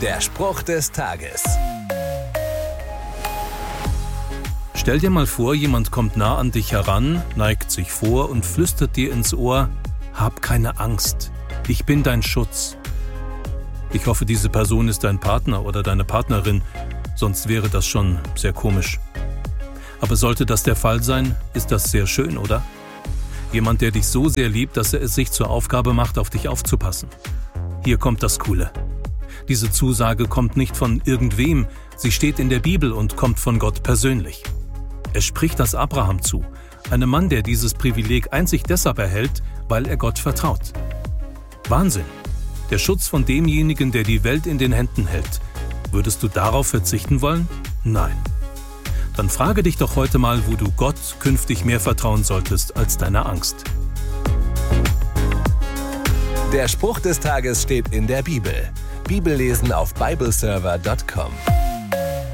Der Spruch des Tages. Stell dir mal vor, jemand kommt nah an dich heran, neigt sich vor und flüstert dir ins Ohr: Hab keine Angst, ich bin dein Schutz. Ich hoffe, diese Person ist dein Partner oder deine Partnerin, sonst wäre das schon sehr komisch. Aber sollte das der Fall sein, ist das sehr schön, oder? Jemand, der dich so sehr liebt, dass er es sich zur Aufgabe macht, auf dich aufzupassen. Hier kommt das Coole. Diese Zusage kommt nicht von irgendwem, sie steht in der Bibel und kommt von Gott persönlich. Es spricht das Abraham zu, einem Mann, der dieses Privileg einzig deshalb erhält, weil er Gott vertraut. Wahnsinn! Der Schutz von demjenigen, der die Welt in den Händen hält. Würdest du darauf verzichten wollen? Nein. Dann frage dich doch heute mal, wo du Gott künftig mehr vertrauen solltest als deiner Angst. Der Spruch des Tages steht in der Bibel. Bibellesen auf bibleserver.com.